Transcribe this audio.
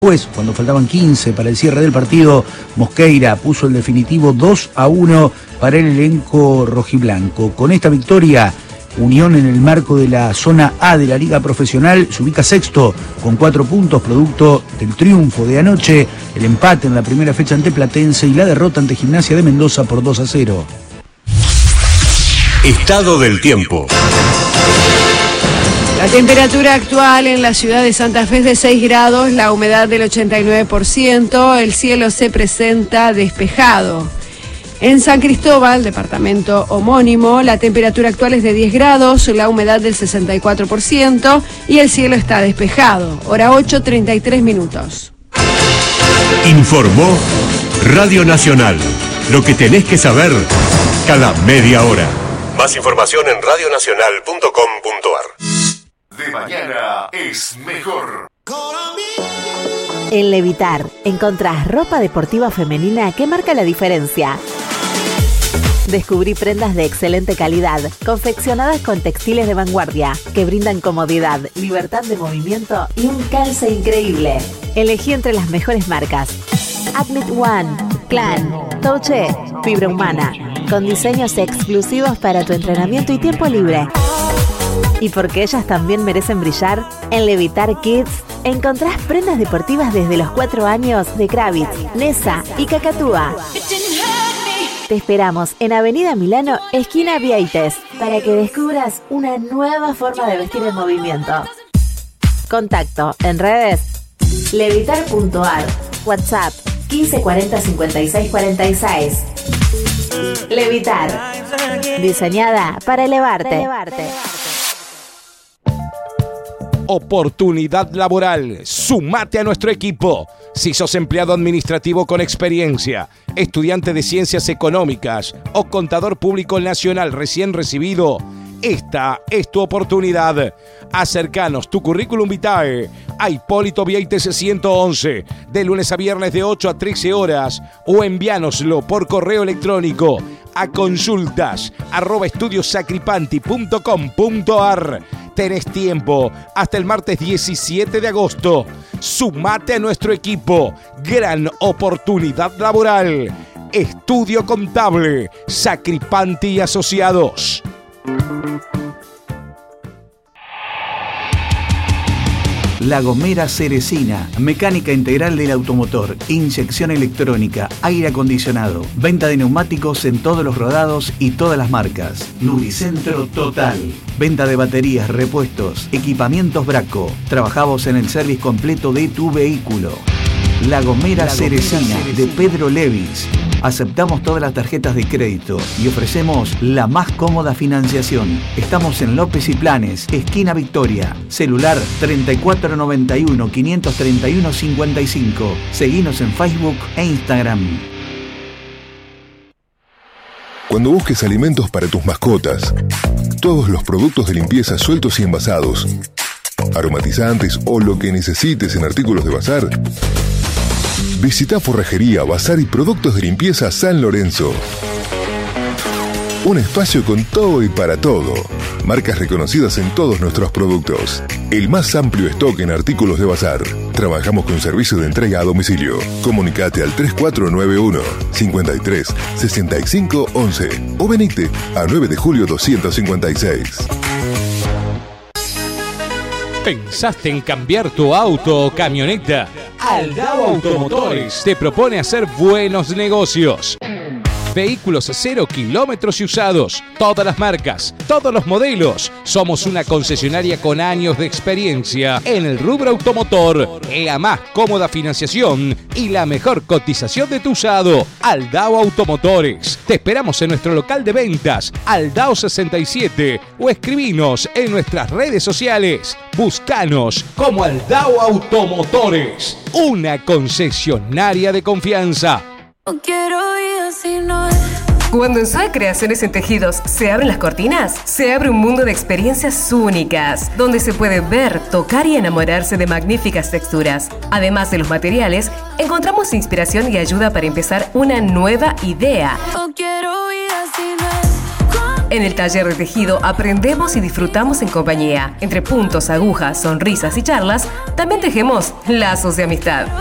Después, cuando faltaban 15 para el cierre del partido, Mosqueira puso el definitivo 2-1 para el elenco rojiblanco. Con esta victoria, Unión, en el marco de la zona A de la Liga Profesional, se ubica sexto con 4 puntos, producto del triunfo de anoche, el empate en la primera fecha ante Platense y la derrota ante Gimnasia de Mendoza por 2-0. Estado del tiempo. La temperatura actual en la ciudad de Santa Fe es de 6 grados, la humedad del 89%, el cielo se presenta despejado. En San Cristóbal, departamento homónimo, la temperatura actual es de 10 grados, la humedad del 64% y el cielo está despejado. Hora 8:33 minutos. Informó Radio Nacional. Lo que tenés que saber cada media hora. Más información en radionacional.com.ar. De mañana es mejor. En Levitar encontrás ropa deportiva femenina que marca la diferencia. Descubrí prendas de excelente calidad, confeccionadas con textiles de vanguardia, que brindan comodidad, libertad de movimiento y un calce increíble. Elegí entre las mejores marcas: Admit One, Clan, Touche, Fibra Humana, con diseños exclusivos para tu entrenamiento y tiempo libre. Y porque ellas también merecen brillar, en Levitar Kids encontrás prendas deportivas desde los 4 años de Kravitz, Nessa y Cacatúa. Te esperamos en Avenida Milano, esquina Vieites, para que descubras una nueva forma de vestir en movimiento. Contacto en redes: levitar.ar, WhatsApp 1540 56 46. Levitar, diseñada para elevarte. Oportunidad laboral. Sumate a nuestro equipo. Si sos empleado administrativo con experiencia, estudiante de ciencias económicas o contador público nacional recién recibido, esta es tu oportunidad. Acercanos tu currículum vitae a Hipólito Vieites 111, de lunes a viernes de 8 a 13 horas, o envíanoslo por correo electrónico a consultas@estudiosacripanti.com.ar. Tenés tiempo hasta el martes 17 de agosto. Sumate a nuestro equipo. Gran oportunidad laboral. Estudio Contable, Sacripanti y Asociados. La Gomera Ceresina, mecánica integral del automotor, inyección electrónica, aire acondicionado, venta de neumáticos en todos los rodados y todas las marcas. Lubricentro total, venta de baterías, repuestos, equipamientos Braco. Trabajamos en el service completo de tu vehículo. La Gomera Ceresina de Pedro Levis. Aceptamos todas las tarjetas de crédito y ofrecemos la más cómoda financiación. Estamos en López y Planes, esquina Victoria. Celular 3491 531 55. Seguinos en Facebook e Instagram. Cuando busques alimentos para tus mascotas, todos los productos de limpieza sueltos y envasados, aromatizantes o lo que necesites en artículos de bazar, visita Forrajería, Bazar y Productos de Limpieza San Lorenzo. Un espacio con todo y para todo. Marcas reconocidas en todos nuestros productos. El más amplio stock en artículos de bazar. Trabajamos con servicio de entrega a domicilio. Comunicate al 3491 53 65 11 o venite a 9 de julio 256. ¿Pensaste en cambiar tu auto o camioneta? Aldao Automotores te propone hacer buenos negocios. Vehículos 0 kilómetros y usados, todas las marcas, todos los modelos. Somos una concesionaria con años de experiencia en el rubro automotor, la más cómoda financiación y la mejor cotización de tu usado. Aldao Automotores. Te esperamos en nuestro local de ventas, Aldao 67, o escribinos en nuestras redes sociales. Búscanos como Aldao Automotores, una concesionaria de confianza. No quiero vida si no. Cuando en SOE Creaciones en Tejidos se abren las cortinas, se abre un mundo de experiencias únicas, donde se puede ver, tocar y enamorarse de magníficas texturas. Además de los materiales, encontramos inspiración y ayuda para empezar una nueva idea. No quiero vida si no. En el taller de tejido aprendemos y disfrutamos en compañía. Entre puntos, agujas, sonrisas y charlas, también tejemos lazos de amistad.